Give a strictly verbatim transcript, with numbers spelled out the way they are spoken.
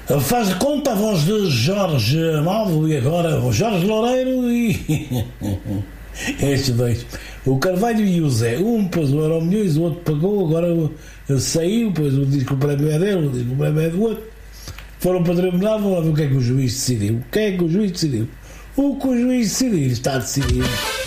Faz de conta a voz de Jorge Malvo e agora o Jorge Loureiro e estes dois, o Carvalho e o Zé, um pôs o euro milhões, o outro pagou, agora saiu, pois o diz que o prémio é dele, o diz que o prémio é do outro, foram para o tribunal, vão lá ver o que é que o juiz decidiu. O que é que o juiz decidiu? O que o juiz decidiu está decidido.